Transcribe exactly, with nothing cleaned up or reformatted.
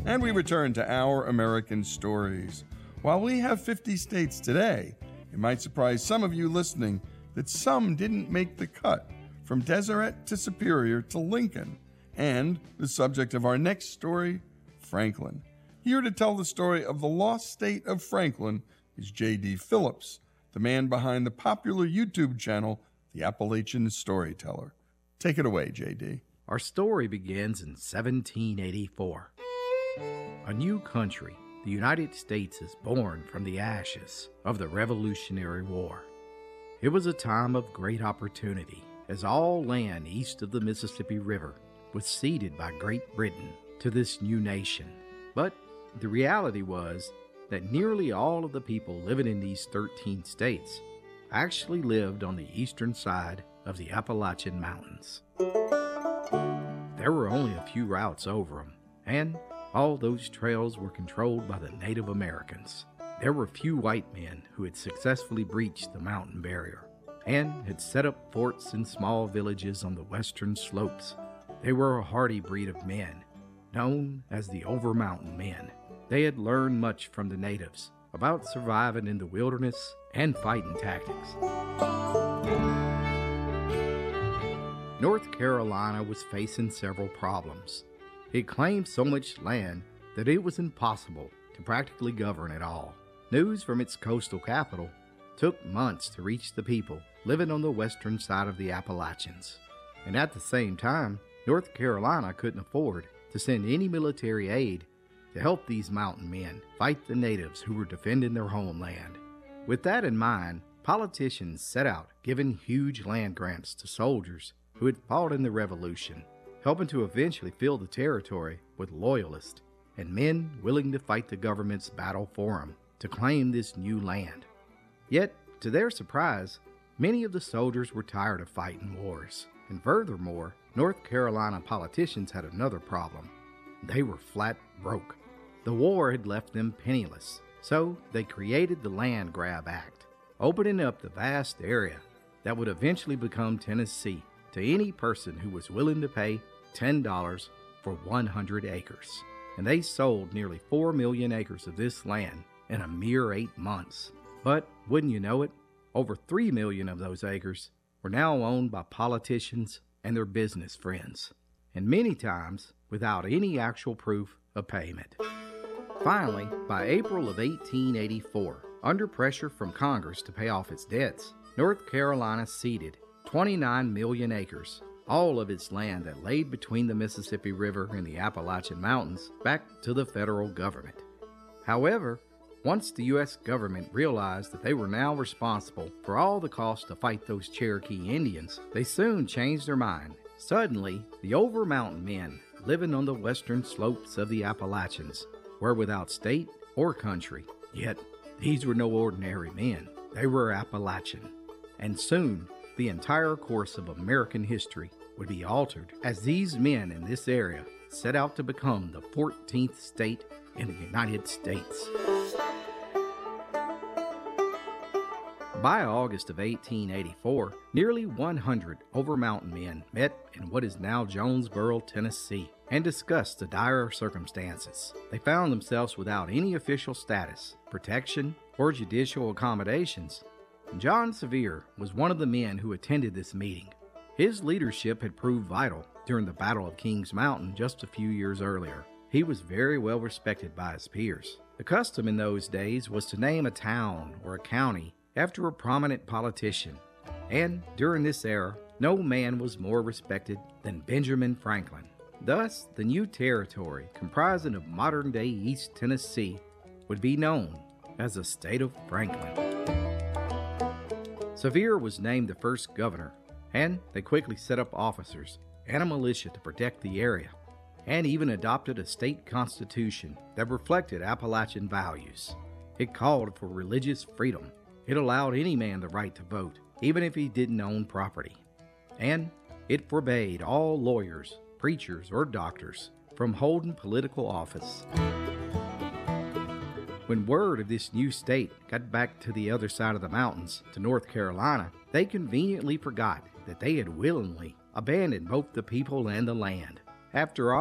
And we return to Our American Stories. While we have fifty states today, it might surprise some of you listening that some didn't make the cut, from Deseret to Superior to Lincoln, and the subject of our next story, Franklin. Here to tell the story of the lost state of Franklin is J D. Phillips, the man behind the popular YouTube channel, The Appalachian Storyteller. Take it away, J D. Our story begins in seventeen eighty-four. A new country, the United States, is born from the ashes of the Revolutionary War. It was a time of great opportunity, as all land east of the Mississippi River was ceded by Great Britain to this new nation. But the reality was that nearly all of the people living in these thirteen states actually lived on the eastern side of the Appalachian Mountains. There were only a few routes over them, and all those trails were controlled by the Native Americans. There were few white men who had successfully breached the mountain barrier and had set up forts in small villages on the western slopes. They were a hardy breed of men, known as the Over-Mountain Men. They had learned much from the natives about surviving in the wilderness and fighting tactics. North Carolina was facing several problems. It claimed so much land that it was impossible to practically govern it all. News from its coastal capital took months to reach the people living on the western side of the Appalachians. And at the same time, North Carolina couldn't afford to send any military aid to help these mountain men fight the natives who were defending their homeland. With that in mind, politicians set out giving huge land grants to soldiers who had fought in the Revolution, helping to eventually fill the territory with loyalists and men willing to fight the government's battle for them to claim this new land. Yet, to their surprise, many of the soldiers were tired of fighting wars. And furthermore, North Carolina politicians had another problem. They were flat broke. The war had left them penniless, so they created the Land Grab Act, opening up the vast area that would eventually become Tennessee to any person who was willing to pay ten dollars for one hundred acres. And they sold nearly four million acres of this land in a mere eight months. But wouldn't you know it, over three million of those acres were now owned by politicians and their business friends, and many times without any actual proof of payment. Finally, by April of eighteen eighty-four, under pressure from Congress to pay off its debts, North Carolina ceded twenty-nine million acres, all of its land that laid between the Mississippi River and the Appalachian Mountains, back to the federal government. However, once the U S government realized that they were now responsible for all the costs to fight those Cherokee Indians, they soon changed their mind. Suddenly, the Over-Mountain Men living on the western slopes of the Appalachians were without state or country. Yet, these were no ordinary men. They were Appalachian. And soon, the entire course of American history would be altered as these men in this area set out to become the fourteenth state in the United States. By August of eighteen eighty-four, nearly one hundred Over-Mountain Men met in what is now Jonesboro, Tennessee, and discussed the dire circumstances. They found themselves without any official status, protection, or judicial accommodations. John Sevier was one of the men who attended this meeting. His leadership had proved vital during the Battle of Kings Mountain just a few years earlier. He was very well respected by his peers. The custom in those days was to name a town or a county after a prominent politician, and during this era, no man was more respected than Benjamin Franklin. Thus, the new territory, comprising of modern-day East Tennessee, would be known as the state of Franklin. Sevier was named the first governor, and they quickly set up officers and a militia to protect the area, and even adopted a state constitution that reflected Appalachian values. It called for religious freedom. It allowed any man the right to vote, even if he didn't own property. And it forbade all lawyers, preachers, or doctors from holding political office. When word of this new state got back to the other side of the mountains, to North Carolina, they conveniently forgot that they had willingly abandoned both the people and the land. After all,